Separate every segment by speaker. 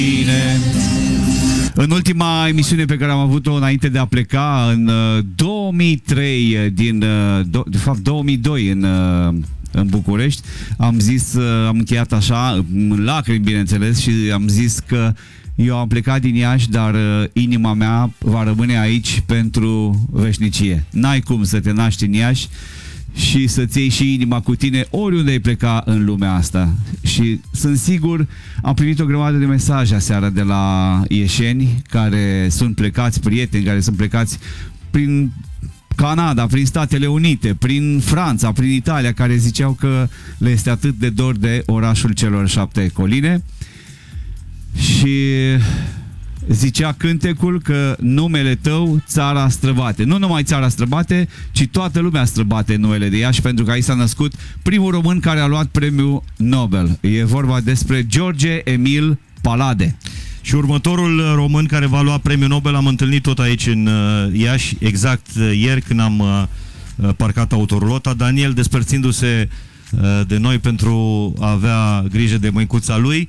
Speaker 1: În ultima emisiune pe care am avut-o înainte de a pleca, în 2003, de fapt 2002, în București, am zis, am încheiat așa, în lacrimi, bineînțeles, și am zis că eu am plecat din Iași, dar inima mea va rămâne aici pentru veșnicie. N-ai cum să te naști în Iași și să-ți iei și inima cu tine oriunde ai pleca în lumea asta. Și sunt sigur, am primit o grămadă de mesaje aseară de la ieșeni care sunt plecați, prieteni care sunt plecați prin Canada, prin Statele Unite, prin Franța, prin Italia, care ziceau că le este atât de dor de orașul celor 7 coline. Și zicea cântecul că numele tău, țara străbate. Nu numai țara străbate, ci toată lumea străbate numele de Iași, pentru că aici s-a născut primul român care a luat premiul Nobel. E vorba despre George Emil Palade.
Speaker 2: Și următorul român care va lua premiul Nobel am întâlnit tot aici în Iași, exact ieri când am parcat autorulota, Daniel despărțindu-se de noi pentru a avea grijă de măicuța lui.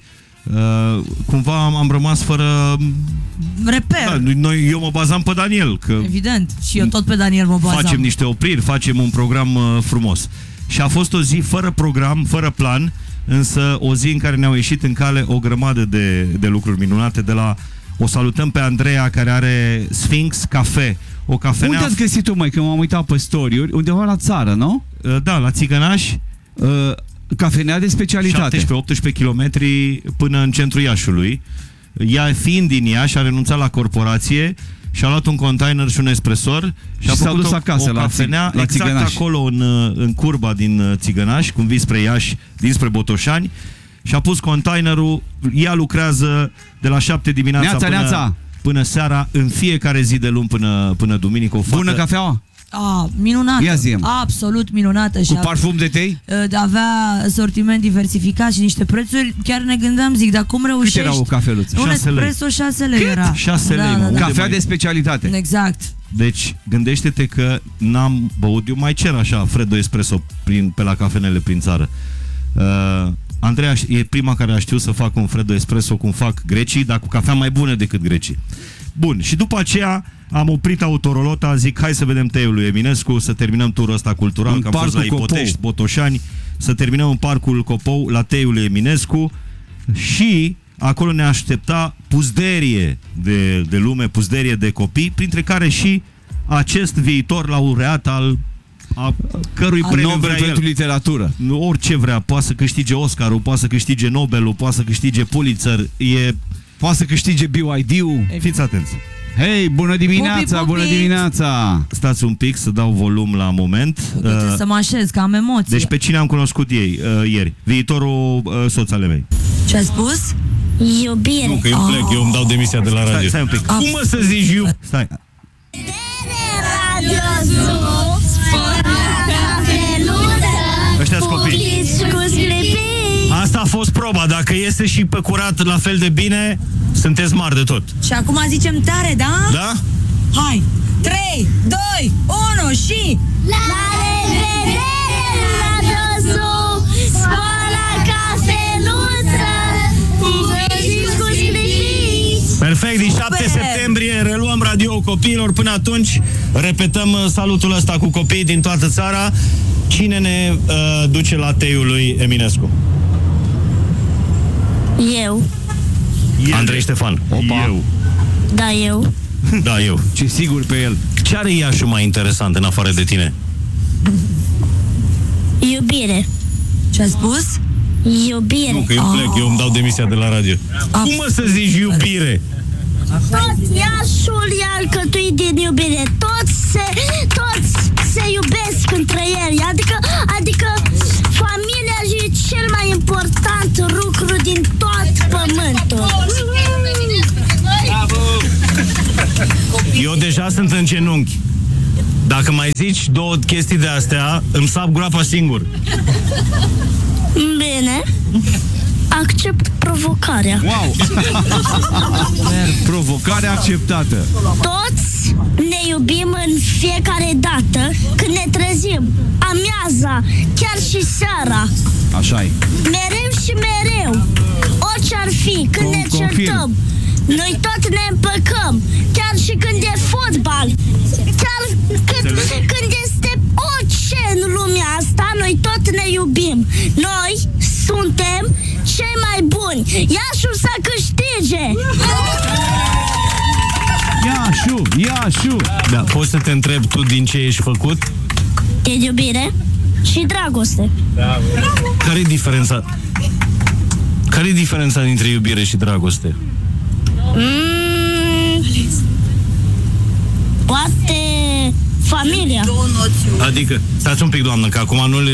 Speaker 2: Cumva am rămas fără
Speaker 3: reper.
Speaker 2: Da, eu mă bazam pe Daniel, că
Speaker 3: evident, și eu tot pe Daniel mă bazam.
Speaker 2: Facem niște opriri, facem un program frumos. Și a fost o zi fără program, fără plan, însă o zi în care ne-au ieșit în cale o grămadă de lucruri minunate. O salutăm pe Andreea, care are Sphinx Cafe, o cafenea.
Speaker 1: Unde ați găsit-o, măi, că m-am uitat pe story-uri? Undeva la țară, nu?
Speaker 2: Da, la Țigănaș.
Speaker 1: Cafenea de specialitate.
Speaker 2: 17-18 km până în centrul Iașului. Ea, fiind din Iași, a renunțat la corporație și a luat un container și un espresor și a făcut
Speaker 1: dus acasă
Speaker 2: o cafenea
Speaker 1: la
Speaker 2: exact
Speaker 1: Țigănaș.
Speaker 2: acolo în curba din Țigănaș, cum vii spre Iași, dinspre Botoșani, și a pus containerul. Ea lucrează de la 7 dimineața până seara, în fiecare zi de luni până duminică.
Speaker 1: Bună cafeaua?
Speaker 3: Minunată.
Speaker 1: Ia zi-mi.
Speaker 3: Absolut minunată.
Speaker 1: Cu parfum de tei?
Speaker 3: Avea sortiment diversificat și niște prețuri. Chiar ne gândeam, zic, dar cum reușești?
Speaker 1: Cât era o cafeluță?
Speaker 3: Un espresso 6 lei era.
Speaker 2: 6 lei,
Speaker 3: da.
Speaker 1: Cafea de specialitate.
Speaker 3: Exact.
Speaker 2: Deci, gândește-te că n-am băut, eu mai cer așa Freddo Espresso pe la cafenele prin țară. Andreea e prima care a știut să facă un Freddo Espresso cum fac grecii, dar cu cafea mai bună decât grecii. Bun, și după aceea am oprit autorolota, zic, hai să vedem teiul lui Eminescu, să terminăm turul ăsta cultural, că am fost la Ipotești, Botoșani, să terminăm în Parcul Copou, la teiul lui Eminescu, și acolo ne aștepta puzderie de lume, puzderie de copii, printre care și acest viitor laureat a cărui premiu vrea el.
Speaker 1: Pentru literatură.
Speaker 2: Orice vrea, poate să câștige Oscarul, poate să câștige Nobelul, poate să câștige Pulitzer,
Speaker 1: poate să câștige BYD-ul.
Speaker 2: Fiți atenți.
Speaker 1: Hei, bună dimineața,
Speaker 3: pupi.
Speaker 1: Bună dimineața!
Speaker 2: Stați un pic să dau volum la moment.
Speaker 3: Trebuie să mă așez, că am emoții.
Speaker 2: Deci pe cine am cunoscut ieri? Viitorul soț ale mei.
Speaker 3: Ce ai spus?
Speaker 4: Iubire.
Speaker 2: Nu, că eu plec, eu îmi dau demisia de la radio. Stai un pic. Cum mă să zici eu? Stai. Ăștia-s copii. Asta a fost proba. Dacă iese și pe curat la fel de bine, sunteți mari de tot.
Speaker 3: Și acum zicem tare, da?
Speaker 2: Da?
Speaker 3: Hai! 3, 2, 1 și...
Speaker 4: La revedere, radiosul, școala cafeluță, pupici cu sclipici.
Speaker 2: Perfect, din 7 septembrie reluăm Radio Copiilor. Până atunci repetăm salutul ăsta cu copiii din toată țara. Cine ne duce la teiul lui Eminescu?
Speaker 4: Eu.
Speaker 2: Andrei Ștefan.
Speaker 1: Opa.
Speaker 2: Eu.
Speaker 4: Da, eu.
Speaker 2: Da, eu.
Speaker 1: Ce sigur pe el.
Speaker 2: Ce are Iașul mai interesant în afară de tine?
Speaker 4: Iubire.
Speaker 3: Ce ai spus?
Speaker 4: Iubire.
Speaker 2: Nu, că eu plec, eu îmi dau demisia de la radio. Cum mă să zici iubire?
Speaker 4: Tot Iașul e alcătuit din iubire. Toți se iubesc între ei. Adică familia e cel mai important lucru din tot pământul.
Speaker 2: Eu deja sunt în genunchi. Dacă mai zici două chestii de astea, îmi sap groapa singur.
Speaker 4: Bine. Accept provocarea.
Speaker 1: Wow! Provocarea acceptată.
Speaker 4: Toți ne iubim în fiecare dată când ne trezim. Amiaza, chiar și seara.
Speaker 1: Așa e.
Speaker 4: Mereu și mereu. Orice ar fi, când ne
Speaker 1: Confirm.
Speaker 4: certăm, noi tot ne împăcăm. Chiar și când e fotbal. Chiar când este orice în lumea asta, noi tot ne iubim. Noi suntem cei mai buni. Iașul să câștige!
Speaker 1: Iașu!
Speaker 5: Da, poți să te întreb tu din ce ești făcut?
Speaker 4: Din iubire și dragoste.
Speaker 5: Care-i diferența? Care-i diferența dintre iubire și dragoste?
Speaker 4: Poate familia.
Speaker 5: Adică, stați un pic, doamnă, că acum nu-l...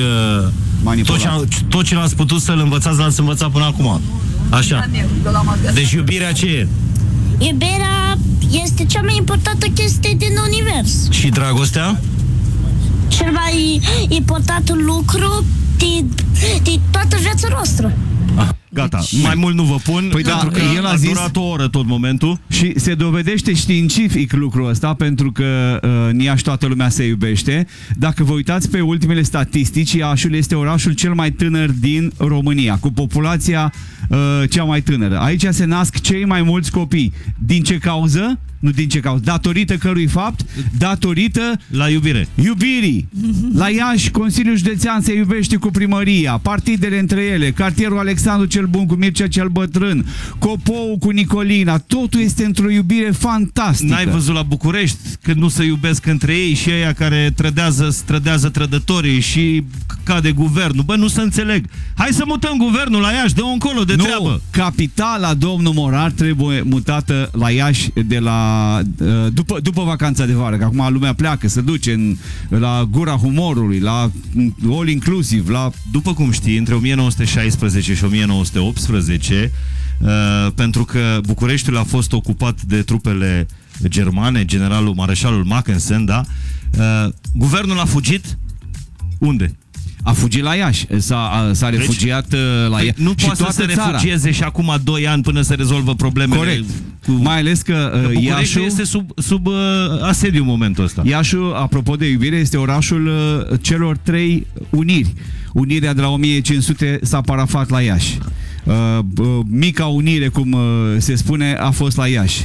Speaker 5: Tot ce l-ați putut să-l învățați, l-ați învățat până acum. Așa. Deci iubirea ce e?
Speaker 4: Iubirea este cea mai importantă chestie din univers.
Speaker 5: Și dragostea?
Speaker 4: Cel mai important lucru din toată viața noastră.
Speaker 2: Gata, mai mult nu vă pun,
Speaker 1: Păi da,
Speaker 2: pentru că
Speaker 1: el a
Speaker 2: a
Speaker 1: zis-
Speaker 2: durat o oră tot momentul.
Speaker 1: Și se dovedește științific lucrul ăsta, pentru că în Iași toată lumea se iubește. Dacă vă uitați pe ultimele statistici, Iașul este orașul cel mai tânăr din România, cu populația cea mai tânără. Aici se nasc cei mai mulți copii. Din ce cauză? Nu din ce cauză. Datorită cărui fapt? Datorită
Speaker 2: La iubire.
Speaker 1: iubirii. La Iași, Consiliul Județean se iubește cu primăria, partidele între ele, cartierul Alexandru cel Bun cu Mircea cel Bătrân, Copou cu Nicolina, totul este într-o iubire fantastică.
Speaker 2: N-ai văzut la București când nu se iubesc între ei și aia care trădează trădătorii și cade guvernul? Bă, nu se înțeleg. Hai să mutăm guvernul la Iași, dă-o încolo de treabă.
Speaker 1: Capitala, domnul Morar, trebuie mutată la Iași de la după vacanța de vară, că acum lumea pleacă, se duce la Gura Humorului, la All Inclusive, la...
Speaker 2: După cum știi, între 1916 și 1918, pentru că Bucureștiul a fost ocupat de trupele germane, mareșalul Mackensen, da? Guvernul a fugit unde?
Speaker 1: A fugit la Iași, s-a refugiat la Iași.
Speaker 2: Nu poate să se refugieze și acum 2 ani până se rezolvă problemele.
Speaker 1: Corect. Mai ales că
Speaker 2: Bucureștiul este sub asediu în momentul ăsta.
Speaker 1: Iașul, apropo de iubire, este orașul celor 3 uniri. Unirea de la 1500 s-a parafat la Iași. Mica unire, cum se spune, a fost la Iași.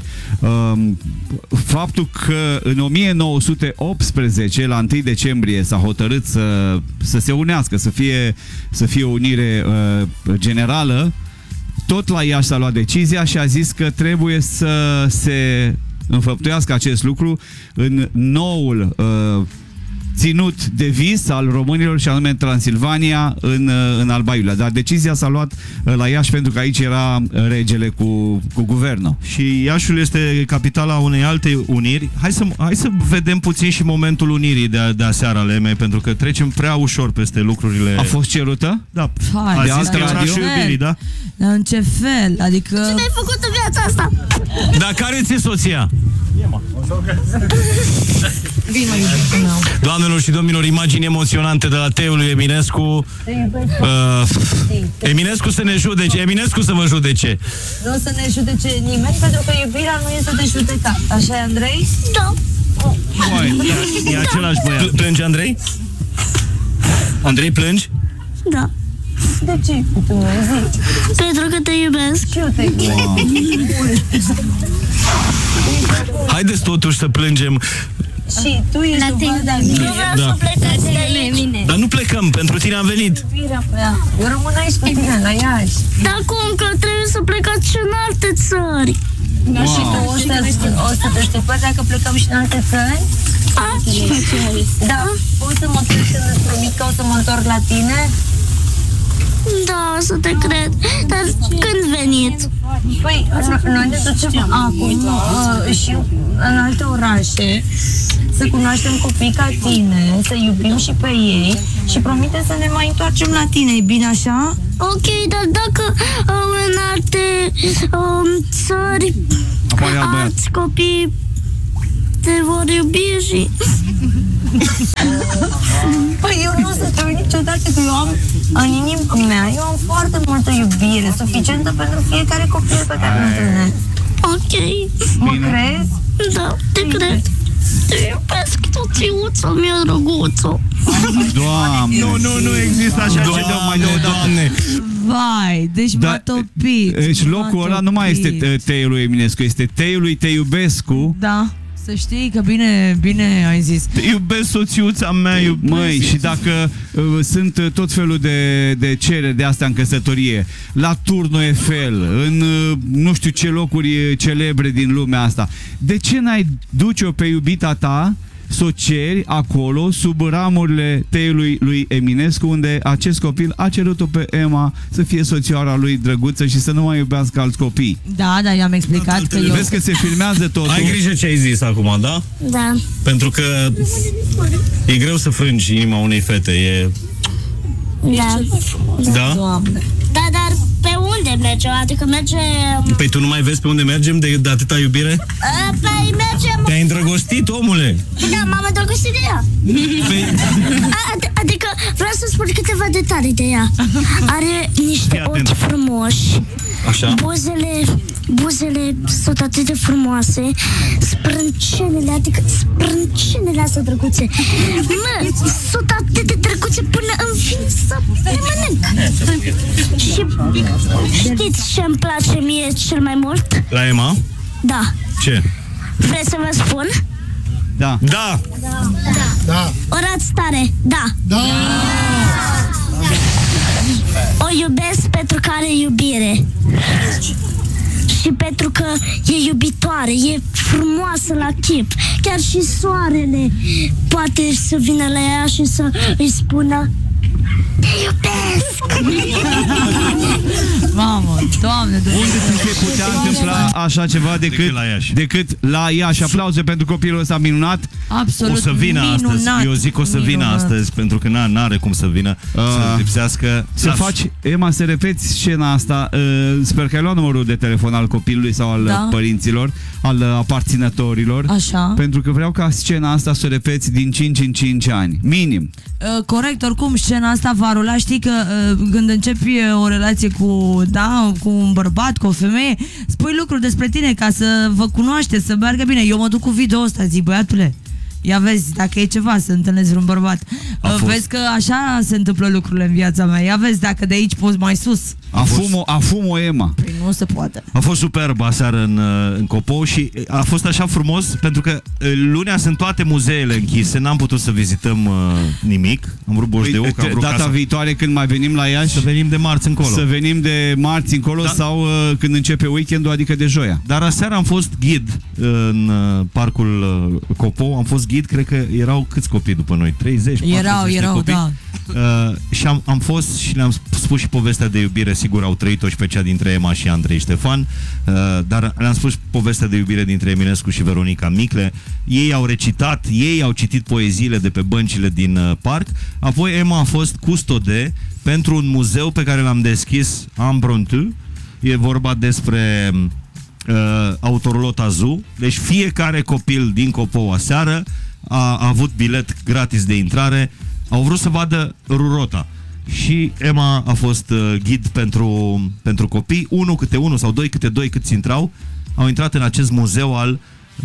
Speaker 1: Faptul că în 1918, la 1 decembrie, s-a hotărât să se unească, să fie o unire generală, tot la Iași s-a luat decizia și a zis că trebuie să se înfăptuiască acest lucru în noul ținut de vis al românilor, și anume în Transilvania, în Alba Iulia. Dar decizia s-a luat la Iași pentru că aici era regele cu guvernul.
Speaker 2: Și Iașul este capitala unei alte uniri. Hai să vedem puțin și momentul unirii de aseară ale mei, pentru că trecem prea ușor peste lucrurile...
Speaker 1: A fost cerută?
Speaker 2: Da.
Speaker 3: Hai,
Speaker 2: A
Speaker 1: de
Speaker 2: zis că e
Speaker 1: altă
Speaker 2: orașul
Speaker 1: radio?
Speaker 2: iubirii, da?
Speaker 3: Dar în ce fel? Adică...
Speaker 4: Ce ai făcut în viața asta?
Speaker 5: Dar care ți-e soția? Doamnelor și domnilor, imagini emoționante de la Teo lui Eminescu. Eminescu să ne judece. Eminescu să vă judece.
Speaker 3: Nu o să ne judece nimeni, pentru că iubirea nu este de judecat. Așa e, Andrei?
Speaker 4: Da.
Speaker 2: E același băiat.
Speaker 5: Plângi, Andrei? Andrei, plângi?
Speaker 4: Da.
Speaker 3: De ce? Tu nu zici.
Speaker 4: Pentru că te iubesc.
Speaker 3: Și eu te
Speaker 5: Haideți totuși să plângem.
Speaker 3: Și tu ești dovada
Speaker 4: Nu vreau să plecați de mine.
Speaker 5: Dar nu plecăm, pentru tine am venit.
Speaker 3: iubirea mea. Eu rămân aici cu tine, la Iași.
Speaker 4: Dar cum că trebuie să plecați și în alte țări?
Speaker 3: Și tu o să te aștepți dacă plecăm și în alte țări? Da, poți să mă crezi când îți promit că o să mă întorc la tine?
Speaker 4: Da, să te cred. Dar când veniți?
Speaker 3: Păi, noi ne ducem acum și în alte orașe să cunoaștem copii ca tine, să iubim și pe ei și promite să ne mai întoarcem la tine, e bine așa?
Speaker 4: Ok, dar dacă în alte țări
Speaker 1: Apare alt băiat.
Speaker 4: alți copii te vor iubi și...
Speaker 3: Păi eu nu o să te uit niciodată, că eu am în inima mea, eu am foarte multă iubire, suficientă pentru fiecare copil pe care îl întâlnesc.
Speaker 4: Ok,
Speaker 3: Mă crezi?
Speaker 4: da, te cred. te iubesc, toțiuță, mi-e drăguță.
Speaker 1: Doamne!
Speaker 2: Nu există așa ceva.
Speaker 5: Doamne.
Speaker 3: Vai, deci m-a topit.
Speaker 1: Deci locul ăla nu mai este Teiul lui Eminescu, este Teiul lui Te Iubescu.
Speaker 3: Da, să știi că bine ai zis.
Speaker 2: Te iubesc, soțiuța mea,
Speaker 1: Măi, și dacă sunt tot felul de cereri de astea în căsătorie, la Turnul Eiffel, în nu știu ce locuri celebre din lumea asta, de ce n-ai duce-o pe iubita ta să o ceri acolo, sub ramurile Teiului lui Eminescu, unde acest copil a cerut-o pe Emma să fie soțioara lui drăguță și să nu mai iubească alți copii?
Speaker 3: Da, i-am explicat că eu...
Speaker 1: Vezi că se filmează totul.
Speaker 5: Ai grijă ce ai zis acum, da?
Speaker 4: Da.
Speaker 5: Pentru că e greu să frângi inima unei fete, e...
Speaker 4: Da.
Speaker 5: Da?
Speaker 3: Doamne.
Speaker 4: Da, dar pe unde mergem? Adică mergem...
Speaker 5: Păi tu nu mai vezi pe unde mergem de atâta iubire?
Speaker 4: Păi mergem...
Speaker 5: Te-ai îndrăgostit, omule!
Speaker 4: Da, m-am îndrăgostit de ea.
Speaker 5: Păi,
Speaker 4: Adică vreau să spun câteva detalii de ea. Are niște ochi frumoși.
Speaker 5: așa?
Speaker 4: Buzele sunt atât de frumoase. Sprâncenele astea drăguțe. Mă, sunt atât de drăguțe până îmi vine să le mănânc. Și știți ce îmi place mie cel mai mult?
Speaker 5: La Emma?
Speaker 4: Da.
Speaker 5: Ce?
Speaker 4: Vreți să vă spun?
Speaker 1: Da.
Speaker 5: Da!
Speaker 4: Orați tare, da. O iubesc pentru că are iubire. Și pentru că e iubitoare, e frumoasă la chip. Chiar și soarele poate să vină la ea și să îi spună: te iubesc!
Speaker 3: Mamă, Doamne,
Speaker 1: Unde ți se putea întâmpla așa ceva decât la Iași? Aplauze pentru copilul ăsta minunat.
Speaker 3: absolut
Speaker 2: O să vină
Speaker 3: minunat.
Speaker 2: astăzi. Eu zic că o să vină
Speaker 3: Minunat.
Speaker 2: astăzi, pentru că n-are cum să vină, să lipsească.
Speaker 1: Să faci, Emma, să repeți scena asta. Sper că ai luat numărul de telefon al copilului sau al părinților, al aparținătorilor.
Speaker 3: Așa.
Speaker 1: Pentru că vreau ca scena asta să o repeți din 5 în 5 ani. Minim.
Speaker 3: Corect, oricum scena asta va rula. Știi că când începi o relație cu un bărbat, cu o femeie, spui lucruri despre tine ca să vă cunoașteți, să meargă bine. Eu mă duc cu video ăsta, zic: băiatule, ia vezi dacă e ceva să întâlnesc vreun bărbat. Vezi că așa se întâmplă lucrurile în viața mea. Ia vezi dacă de aici poți mai sus.
Speaker 1: Afumo Emma.
Speaker 3: Păi nu se poate.
Speaker 2: A fost superb aseară în Copou și a fost așa frumos pentru că lunea sunt toate muzeele închise, n-am putut să vizităm nimic. Am vrut Boș de Oc, am vrut
Speaker 1: data viitoare când mai venim la Iași,
Speaker 2: să venim de marți încolo.
Speaker 1: Să venim de marți încolo sau când începe weekendul, adică de joia. Dar
Speaker 2: aseară am fost ghid în parcul Copou, am fost ghid, cred că erau câți copii după noi? 30, 40
Speaker 3: erau,
Speaker 2: copii.
Speaker 3: da.
Speaker 2: Și am fost și le-am spus și povestea de iubire, sigur au trăit-o și pe cea dintre Emma și Andrei Ștefan, dar le-am spus povestea de iubire dintre Eminescu și Veronica Micle. Ei au recitat, ei au citit poeziile de pe băncile din parc, apoi Emma a fost custode pentru un muzeu pe care l-am deschis Ambrontu. E vorba despre Autorolot Azu. Deci fiecare copil din Copou aseară a avut bilet gratis de intrare. Au vrut să vadă Rurota. Și Emma a fost ghid pentru copii. Unul câte unul sau doi câte doi câți intrau, au intrat în acest muzeu al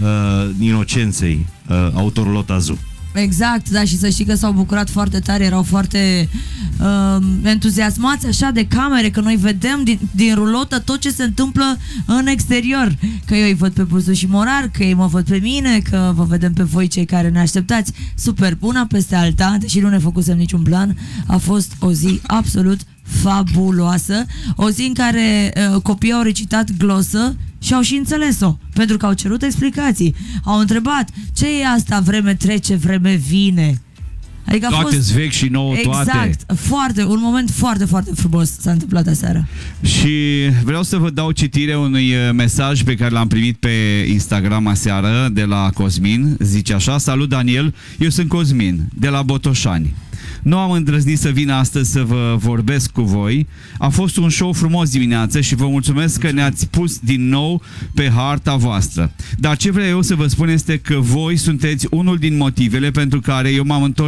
Speaker 2: inocenței, Autorolot Azu.
Speaker 3: Exact, da, și să știi că s-au bucurat foarte tare, erau foarte entuziasmați așa de camere, că noi vedem din rulotă tot ce se întâmplă în exterior, că eu îi văd pe Pulsul și Morar, că ei mă văd pe mine, că vă vedem pe voi cei care ne așteptați. Super, una peste alta, deși nu ne făcusem niciun plan, a fost o zi absolut fabuloasă, o zi în care copiii au recitat glosă și au și înțeles-o, pentru că au cerut explicații, au întrebat: ce e asta, vreme trece, vreme vine? Adică a
Speaker 1: toate
Speaker 3: fost
Speaker 1: vechi și nouă, toate.
Speaker 3: Exact, un moment foarte, foarte frumos s-a întâmplat aseară.
Speaker 1: Și vreau să vă dau citire unui mesaj pe care l-am primit pe Instagram aseară de la Cosmin. Zice așa: salut Daniel, eu sunt Cosmin de la Botoșani. Nu am îndrăznit să vin astăzi să vă vorbesc cu voi. A fost un show frumos dimineață și vă mulțumesc că ne-ați pus din nou pe harta voastră. Dar ce vreau eu să vă spun este că voi sunteți unul din motivele pentru care eu m-am întors